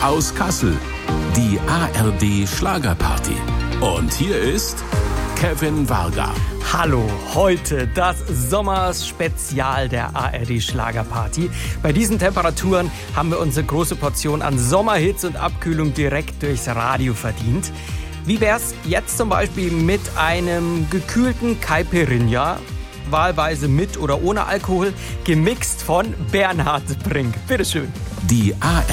aus Kassel, die ARD Schlagerparty. Und hier ist Kevin Varga. Hallo, heute das Sommerspezial der ARD Schlagerparty. Bei diesen Temperaturen haben wir unsere große Portion an Sommerhits und Abkühlung direkt durchs Radio verdient. Wie wär's jetzt zum Beispiel mit einem gekühlten Caipirinha, wahlweise mit oder ohne Alkohol, gemixt von Bernhard Brink. Bitteschön. Die ARD